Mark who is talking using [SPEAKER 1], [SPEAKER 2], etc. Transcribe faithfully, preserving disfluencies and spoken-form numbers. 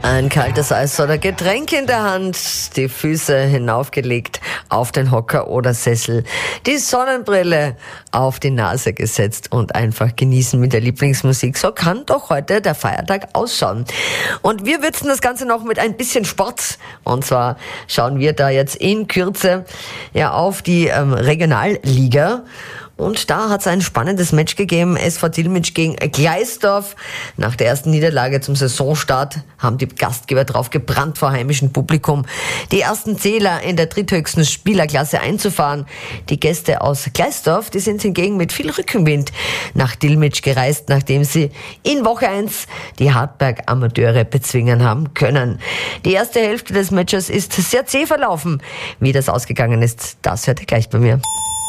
[SPEAKER 1] Ein kaltes Eis oder Getränk in der Hand, die Füße hinaufgelegt auf den Hocker oder Sessel, die Sonnenbrille auf die Nase gesetzt und einfach genießen mit der Lieblingsmusik. So kann doch heute der Feiertag ausschauen. Und wir würzen das Ganze noch mit ein bisschen Sport. Und zwar schauen wir da jetzt in Kürze ja auf die ähm, Regionalliga. Und da hat es ein spannendes Match gegeben, S V Dillmitsch gegen Gleisdorf. Nach der ersten Niederlage zum Saisonstart haben die Gastgeber drauf gebrannt, vor heimischem Publikum die ersten Zähler in der dritthöchsten Spielerklasse einzufahren. Die Gäste aus Gleisdorf, die sind hingegen mit viel Rückenwind nach Dillmitsch gereist, nachdem sie in Woche eins die Hartberg-Amateure bezwingen haben können. Die erste Hälfte des Matches ist sehr zäh verlaufen. Wie das ausgegangen ist, das hört ihr gleich bei mir.